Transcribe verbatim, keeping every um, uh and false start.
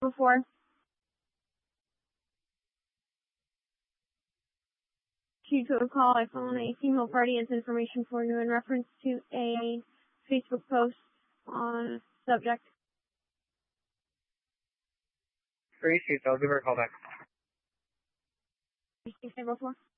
before. Due to a call, I phone a female party has information for you in reference to a Facebook post on subject. Three, Chief, I'll give her a call back. six zero four